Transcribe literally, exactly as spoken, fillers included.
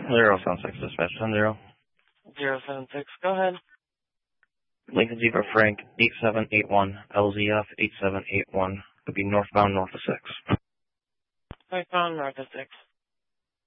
Zero seven six dispatch ten zero. Zero seven six, go ahead. Lincoln Zebra Frank eight seven eight one L Z F eight seven eight one would be northbound north of six. Northbound north of six.